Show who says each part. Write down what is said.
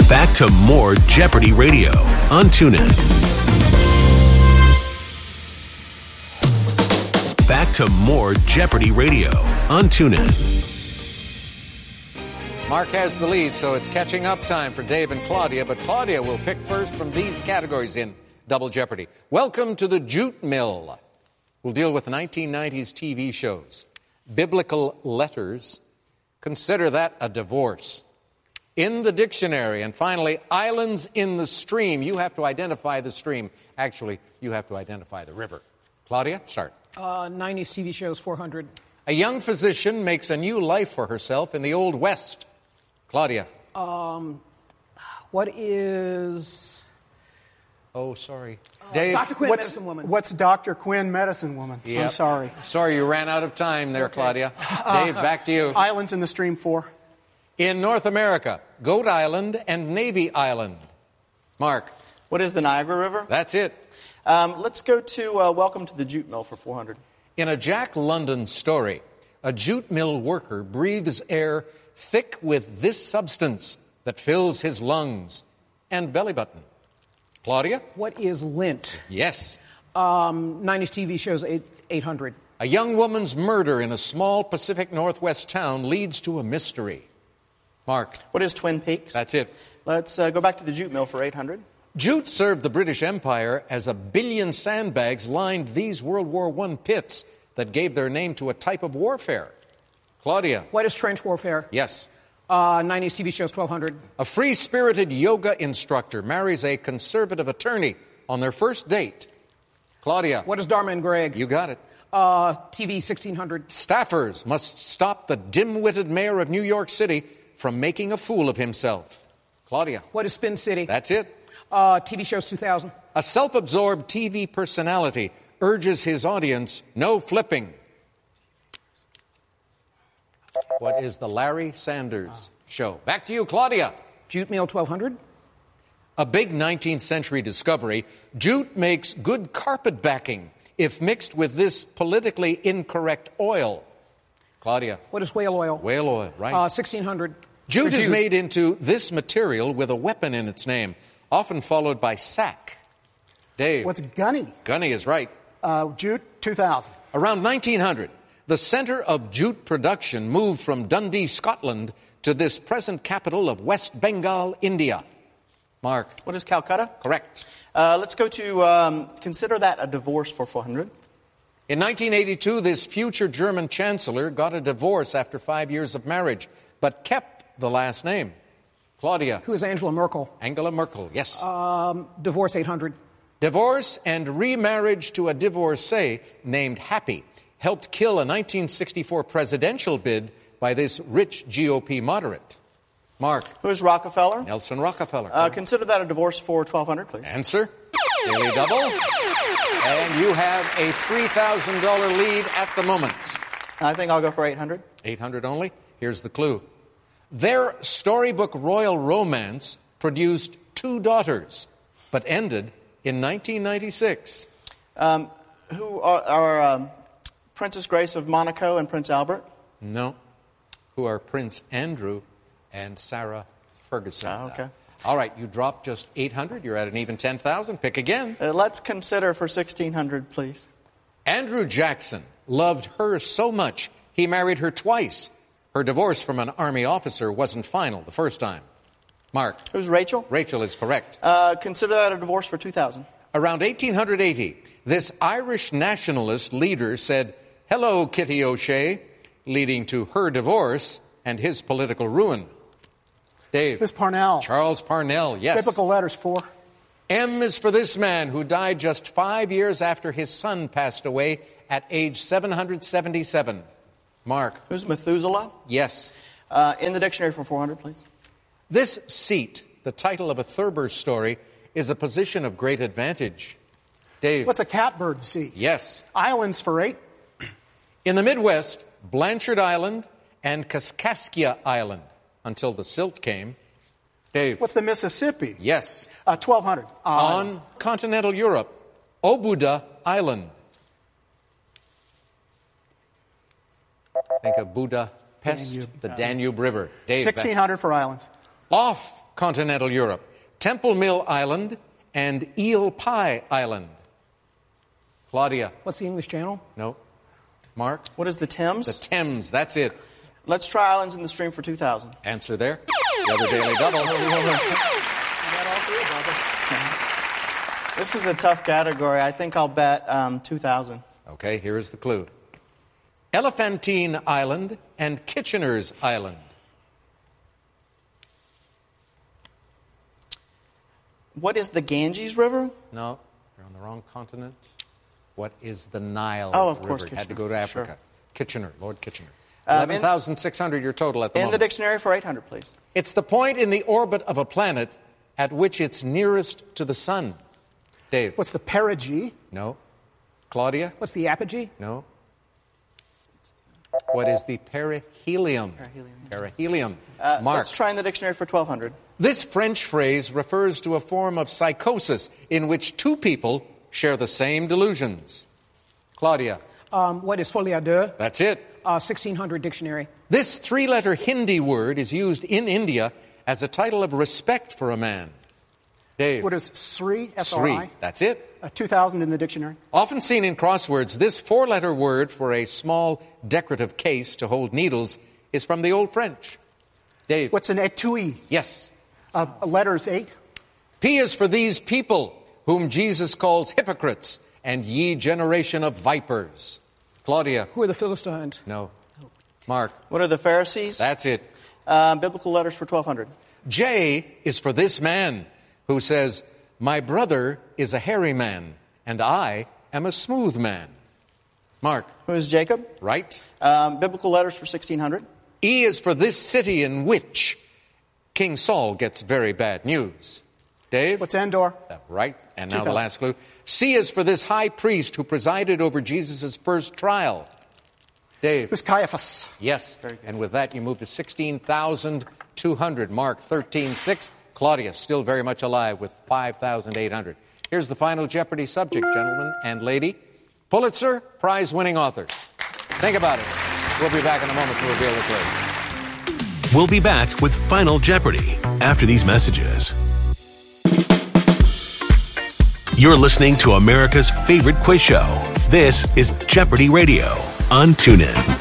Speaker 1: Back to more Jeopardy Radio on TuneIn. Back to more Jeopardy Radio on TuneIn.
Speaker 2: Mark has the lead, so it's catching up time for Dave and Claudia, but Claudia will pick first from these categories in Double Jeopardy. Welcome to the Jute Mill. We'll deal with 1990s TV shows. Biblical letters. Consider that a divorce. In the dictionary. And finally, islands in the stream. You have to identify the stream. Actually, you have to identify the river. Claudia, start.
Speaker 3: 90s TV shows, 400.
Speaker 2: A young physician makes a new life for herself in the Old West. Claudia.
Speaker 3: What is...
Speaker 2: Oh, sorry. Dave.
Speaker 3: Dr. Quinn, Medicine Woman.
Speaker 4: What's Dr. Quinn, Medicine Woman?
Speaker 2: Yep.
Speaker 4: I'm sorry.
Speaker 2: Sorry, you ran out of time there, Claudia. Dave, back to you.
Speaker 4: Islands in the Stream 4.
Speaker 2: In North America, Goat Island and Navy Island. Mark.
Speaker 5: What is the Niagara River?
Speaker 2: That's it.
Speaker 5: Let's go to Welcome to the Jute Mill for 400.
Speaker 2: In a Jack London story, a jute mill worker breathes air thick with this substance that fills his lungs and belly button. Claudia?
Speaker 3: What is lint?
Speaker 2: Yes.
Speaker 3: 90s TV shows, 800.
Speaker 2: A young woman's murder in a small Pacific Northwest town leads to a mystery. Mark?
Speaker 5: What is Twin Peaks?
Speaker 2: That's it.
Speaker 5: Let's go back to the Jute Mill for 800.
Speaker 2: Jute served the British Empire as 1 billion sandbags lined these World War I pits that gave their name to a type of warfare. Claudia?
Speaker 3: What is trench warfare?
Speaker 2: Yes.
Speaker 3: 90s TV shows, 1200.
Speaker 2: A free-spirited yoga instructor marries a conservative attorney on their first date. Claudia?
Speaker 3: What is Dharma and Greg?
Speaker 2: You got it.
Speaker 3: TV, 1600.
Speaker 2: Staffers must stop the dim-witted mayor of New York City from making a fool of himself. Claudia?
Speaker 3: What is Spin City?
Speaker 2: That's it.
Speaker 3: TV shows, 2000.
Speaker 2: A self-absorbed TV personality urges his audience, no flipping. What is the Larry Sanders Show? Back to you, Claudia.
Speaker 3: Jute Mill, 1200.
Speaker 2: A big 19th century discovery, jute makes good carpet backing if mixed with this politically incorrect oil. Claudia.
Speaker 3: What is whale oil?
Speaker 2: Whale oil, right.
Speaker 3: 1600.
Speaker 2: Jute is made into this material with a weapon in its name, often followed by sack. Dave.
Speaker 4: What's gunny?
Speaker 2: Gunny is right.
Speaker 4: Jute, 2000.
Speaker 2: Around 1900, the center of jute production moved from Dundee, Scotland, to this present capital of West Bengal, India. Mark.
Speaker 5: What is Calcutta?
Speaker 2: Correct.
Speaker 5: Let's go to Consider That a Divorce for 400.
Speaker 2: In 1982, this future German chancellor got a divorce after 5 years of marriage, but kept the last name. Claudia.
Speaker 3: Who is Angela Merkel?
Speaker 2: Angela Merkel, yes.
Speaker 3: Divorce, 800.
Speaker 2: Divorce and remarriage to a divorcee named Happy helped kill a 1964 presidential bid by this rich GOP moderate. Mark.
Speaker 5: Who is Rockefeller?
Speaker 2: Nelson Rockefeller.
Speaker 5: Consider that a divorce for 1,200, please.
Speaker 2: Answer. Daily double. And you have a $3,000 lead at the moment.
Speaker 5: I think I'll go for 800.
Speaker 2: 800 only? Here's the clue. Their storybook royal romance produced 2 daughters, but ended in 1996.
Speaker 5: Who are Princess Grace of Monaco and Prince Albert?
Speaker 2: No. Who are Prince Andrew and Sarah Ferguson.
Speaker 5: Okay.
Speaker 2: All right, you dropped just 800. You're at an even 10,000. Pick again.
Speaker 5: Let's consider for 1,600, please.
Speaker 2: Andrew Jackson loved her so much, he married her twice. Her divorce from an Army officer wasn't final the first time. Mark.
Speaker 5: Who's Rachel?
Speaker 2: Rachel is correct.
Speaker 5: Consider that a divorce for 2,000.
Speaker 2: Around 1880, this Irish nationalist leader said, "Hello, Kitty O'Shea," leading to her divorce and his political ruin. Dave.
Speaker 4: This Parnell.
Speaker 2: Charles Parnell, yes.
Speaker 4: Biblical letters, 4.
Speaker 2: M is for this man who died just 5 years after his son passed away at age 777. Mark.
Speaker 5: Who's Methuselah?
Speaker 2: Yes.
Speaker 5: In the dictionary for 400, please.
Speaker 2: This seat, the title of a Thurber story, is a position of great advantage. Dave.
Speaker 4: What's a catbird seat?
Speaker 2: Yes.
Speaker 4: Islands for 8.
Speaker 2: In the Midwest, Blanchard Island and Kaskaskia Island, until the silt came. Dave.
Speaker 4: What's the Mississippi?
Speaker 2: Yes.
Speaker 4: 1,200.
Speaker 2: On continental Europe, Obuda Island. Think of Budapest,
Speaker 4: Danube.
Speaker 2: the Danube River. Dave.
Speaker 4: 1,600 for islands.
Speaker 2: Off continental Europe, Temple Mill Island and Eel Pie Island. Claudia.
Speaker 3: What's the English Channel?
Speaker 2: No. Mark?
Speaker 5: What is the Thames?
Speaker 2: The Thames, that's it.
Speaker 5: Let's try Islands in the Stream for 2,000.
Speaker 2: Answer there. The other daily double.
Speaker 5: This is a tough category. I think I'll bet 2,000.
Speaker 2: Okay, here is the clue. Elephantine Island and Kitchener's Island.
Speaker 5: What is the Ganges River?
Speaker 2: No, you're on the wrong continent. What is the Nile
Speaker 5: Oh, of
Speaker 2: River?
Speaker 5: course,
Speaker 2: Had to
Speaker 5: Kitchener.
Speaker 2: go to Africa.
Speaker 5: Sure.
Speaker 2: Kitchener, Lord Kitchener.
Speaker 5: In-
Speaker 2: 11,600 your total at the
Speaker 5: In the
Speaker 2: moment.
Speaker 5: dictionary for 800, please.
Speaker 2: It's the point in the orbit of a planet at which it's nearest to the sun. Dave?
Speaker 4: What's the perigee?
Speaker 2: No. Claudia?
Speaker 3: What's the apogee?
Speaker 2: No. What is the perihelium? Perihelium. Mark?
Speaker 5: Let's try in the dictionary for 1,200.
Speaker 2: This French phrase refers to a form of psychosis in which two people share the same delusions. Claudia?
Speaker 3: What is folie à deux?
Speaker 2: That's it.
Speaker 3: 1600 dictionary.
Speaker 2: This three-letter Hindi word is used in India as a title of respect for a man. Dave?
Speaker 4: What is Sri?
Speaker 2: Sri.
Speaker 4: S-R-I?
Speaker 2: 2,000
Speaker 4: in the dictionary.
Speaker 2: Often seen in crosswords, this four-letter word for a small decorative case to hold needles is from the Old French. Dave?
Speaker 4: What's an etui?
Speaker 2: Yes.
Speaker 4: Letters 8.
Speaker 2: P is for these people whom Jesus calls hypocrites and ye generation of vipers. Claudia?
Speaker 3: Who are the Philistines?
Speaker 2: No. Mark?
Speaker 5: What are the Pharisees?
Speaker 2: That's it.
Speaker 5: Biblical letters for 1,200.
Speaker 2: J is for this man who says, my brother is a hairy man, and I am a smooth man. Mark?
Speaker 5: Who is Jacob?
Speaker 2: Right.
Speaker 5: Biblical letters for 1,600.
Speaker 2: E is for this city in which King Saul gets very bad news. Dave?
Speaker 4: What's Endor?
Speaker 2: Right. And now the
Speaker 4: 2,000.
Speaker 2: last clue. C is for this high priest who presided over Jesus' first trial. Dave?
Speaker 4: Who's Caiaphas?
Speaker 2: Yes. And with that, you move to 16,200. Mark, 13,600. Claudia, still very much alive with 5,800. Here's the final Jeopardy subject, gentlemen and lady. Pulitzer Prize-winning authors. Think about it. We'll be back in a moment to reveal the clue.
Speaker 1: We'll be back with Final Jeopardy after these messages. You're listening to America's favorite quiz show. This is Jeopardy Radio on TuneIn.